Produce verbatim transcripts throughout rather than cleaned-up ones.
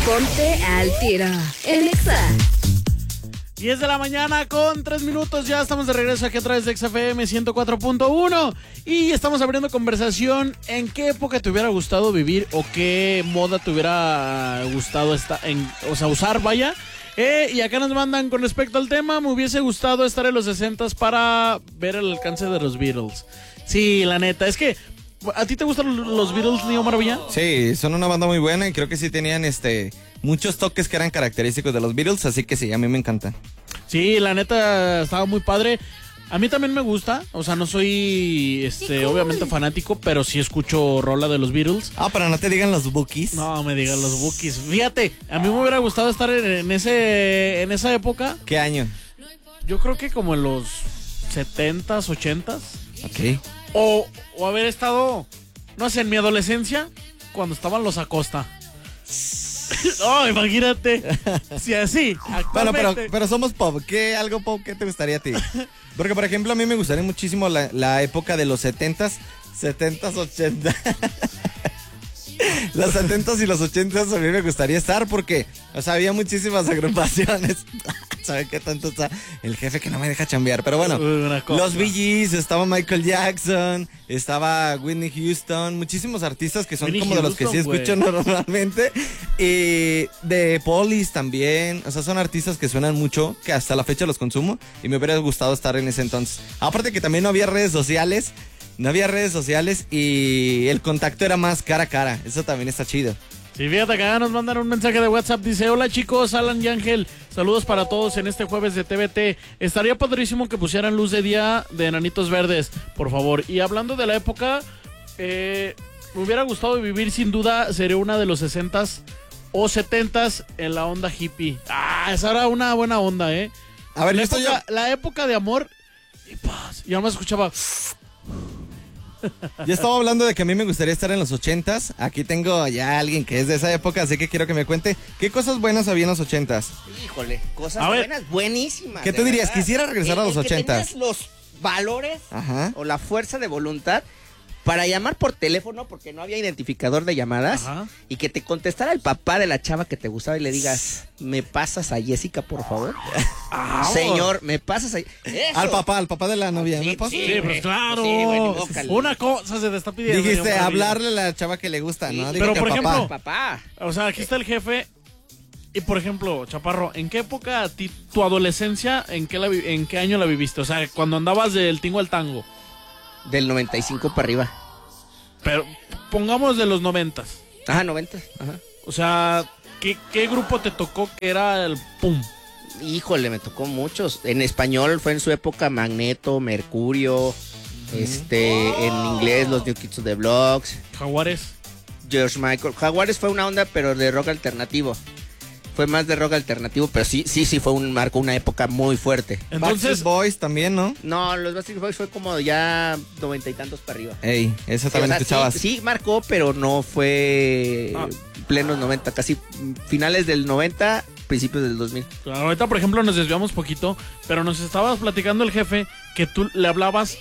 Ponte al tiro. En Exa. diez de la mañana con tres minutos, ya estamos de regreso aquí a través de Exa F M ciento cuatro punto uno y estamos abriendo conversación en qué época te hubiera gustado vivir o qué moda te hubiera gustado esta, en, o sea, usar, vaya. Eh, y acá nos mandan con respecto al tema, me hubiese gustado estar en los sesentas para ver el alcance de los Beatles. Sí, la neta, es que ¿a ti te gustan los Beatles, Neo Maravilla? Sí, son una banda muy buena y creo que sí tenían este muchos toques que eran característicos de los Beatles, así que sí, a mí me encantan. Sí, la neta estaba muy padre. A mí también me gusta, o sea, no soy este obviamente fanático, pero sí escucho rola de los Beatles. Ah, pero no te digan los Bookies. No, me digan los Bookies. Fíjate, a mí me hubiera gustado estar en, en ese en esa época. ¿Qué año? Yo creo que como en los setentas, ochentas. Ok. O, o haber estado, no sé, en mi adolescencia, cuando estaban los Acosta. No, imagínate. Si así. Bueno, pero, pero somos pop. ¿Qué algo pop que te gustaría a ti? Porque, por ejemplo, a mí me gustaría muchísimo la, la época de los setentas, setentas, ochentas. Los setentas y los ochentas a mí me gustaría estar porque, o sea, había muchísimas agrupaciones. ¿Saben qué tanto está el jefe que no me deja chambear? Pero bueno, los Bee Gees, estaba Michael Jackson, estaba Whitney Houston, muchísimos artistas que son Whitney como Houston, de los que sí escucho wey. Normalmente. Y de Police también, o sea, son artistas que suenan mucho, que hasta la fecha los consumo y me hubiera gustado estar en ese entonces. Aparte que también no había redes sociales. No había redes sociales y el contacto era más cara a cara. Eso también está chido. Sí, fíjate, acá nos mandan un mensaje de WhatsApp. Dice, hola chicos, Alan y Ángel. Saludos para todos en este jueves de T V T. Estaría padrísimo que pusieran luz de día de Enanitos Verdes, por favor. Y hablando de la época, eh, me hubiera gustado vivir sin duda. Sería una de los sesentas o setentas en la onda hippie. Ah, esa era una buena onda, ¿eh? A ver, la, época, ya... la época de amor y paz. Y además escuchaba... Yo estaba hablando de que a mí me gustaría estar en los ochentas. Aquí tengo ya a alguien que es de esa época, así que quiero que me cuente qué cosas buenas había en los ochentas. Híjole, cosas buenas, buenísimas. ¿Qué tú dirías? Quisiera regresar el, a los el ochentas. Que tenías los valores Ajá. o la fuerza de voluntad para llamar por teléfono porque no había identificador de llamadas. Ajá. Y que te contestara el papá de la chava que te gustaba y le digas, ¿me pasas a Jessica, por favor? Ah, señor, ¿me pasas a... Eso. Al papá, al papá de la novia. Sí, ¿me pasas? Sí, pues claro. Sí, bueno, una cosa se te está pidiendo. Dijiste hablarle a la chava que le gusta, sí, ¿no? Digo pero por ejemplo, papá. O sea, aquí está el jefe. Y por ejemplo, Chaparro, ¿en qué época a ti, tu adolescencia, en qué, la, en qué año la viviste? O sea, cuando andabas del tingo al tango. Del noventa y cinco para arriba. Pero pongamos de los noventas. Ajá, noventas. Ajá. O sea, ¿qué, qué grupo te tocó que era el pum? Híjole, me tocó muchos. En español fue en su época Magneto, Mercurio, mm. este, oh. En inglés los New Kids on the Blocks. Jaguares. George Michael. Jaguares fue una onda, pero de rock alternativo. Fue más de rock alternativo, pero sí, sí, sí fue un marcó una época muy fuerte. Entonces, Backstreet Boys también, ¿no? No, los Backstreet Boys fue como ya noventa y tantos para arriba. Ey, eso también sí, o sea, escuchabas. Sí, sí, marcó, pero no fue ah. plenos noventa, casi finales del noventa, principios del dos mil. Claro, ahorita, por ejemplo, nos desviamos poquito, pero nos estabas platicando el jefe que tú le hablabas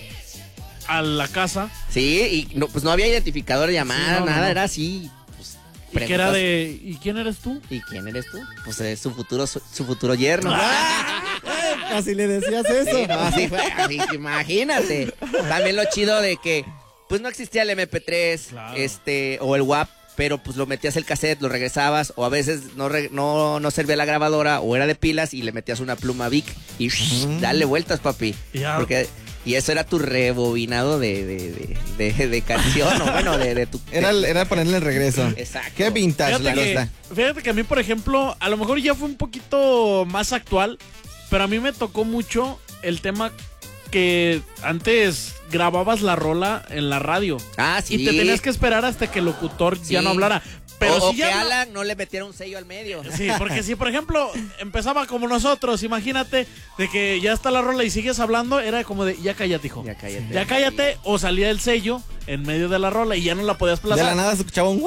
a la casa. Sí, y no, pues no había identificador de llamada, sí, no, nada, no. Era así. ¿Y qué era de ¿y quién eres tú? ¿Y quién eres tú? Pues es su futuro su, su futuro yerno. ¡Ah! Casi le decías eso. Sí, no, así fue, así, imagínate. También lo chido de que pues no existía el eme pe tres, claro. este o el W A P, pero pues lo metías el cassette, lo regresabas o a veces no re, no no servía la grabadora o era de pilas y le metías una pluma Bic y uh-huh. dale vueltas, papi. Ya. Porque y eso era tu rebobinado de, de, de, de, de canción, o bueno, de, de tu... Era, era ponerle el regreso. Exacto. Qué vintage fíjate la que, cosa. Fíjate que a mí, por ejemplo, a lo mejor ya fue un poquito más actual, pero a mí me tocó mucho el tema que antes grababas la rola en la radio. Ah, sí. Y te tenías que esperar hasta que el locutor sí. ya no hablara. Pero o, si o ya que no... Alan no le metiera un sello al medio. Sí, porque si por ejemplo empezaba como nosotros, imagínate de que ya está la rola y sigues hablando, era como de ya cállate, hijo. Ya cállate. Ya cállate, o salía el sello en medio de la rola y ya no la podías plazar. De la nada se escuchaba un wow.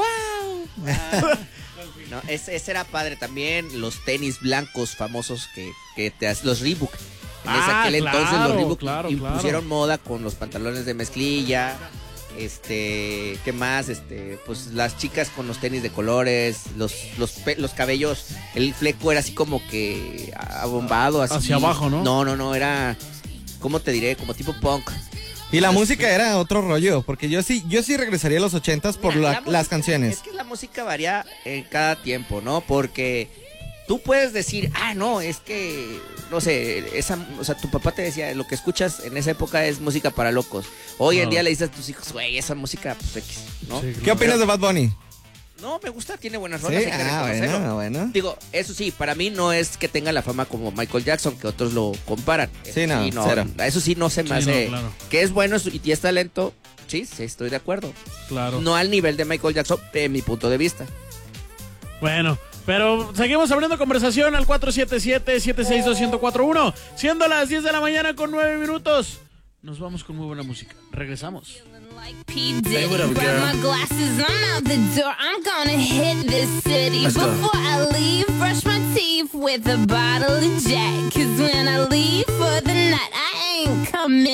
Ah, no, ese, ese era padre también, los tenis blancos famosos que, que te los Reebok. En ah, aquel claro, entonces los Reebok claro, impusieron claro. moda con los pantalones de mezclilla. Este, ¿qué más? Este, pues las chicas con los tenis de colores, los, los, pe- los cabellos, el fleco era así como que abombado, así. Hacia abajo, ¿no? No, no, no, era, ¿cómo te diré? Como tipo punk. Y la música era otro rollo, porque yo sí, yo sí regresaría a los ochentas por Mira, la- la música- las canciones. Es que la música varía en cada tiempo, ¿no? Porque tú puedes decir, ah, no, es que, no sé, esa, o sea, tu papá te decía, lo que escuchas en esa época es música para locos. Hoy en Claro. día le dices a tus hijos, güey, esa música, pues X, ¿no? Sí, ¿Qué opinas de Bad Bunny? No, me gusta, tiene buenas Sí, rolas, hay que ah, reconocerlo. bueno, bueno. Digo, eso sí, para mí no es que tenga la fama como Michael Jackson, que otros lo comparan. Sí, Eso no, cero. Eso sí no se me Sí, hace. no, claro. Que es bueno y y es talento, sí, sí, estoy de acuerdo. Claro. No al nivel de Michael Jackson, de mi punto de vista. Bueno, pero seguimos abriendo conversación al cuatro siete siete, siete seis dos, uno cero cuatro uno. Siendo las diez de la mañana con nueve minutos. Nos vamos con muy buena música. Regresamos. Like P. Diddy, grab my glasses, I'm out the door. I'm gonna hit this city. Before I leave, brush my teeth with a bottle of Jack. Cause when I leave,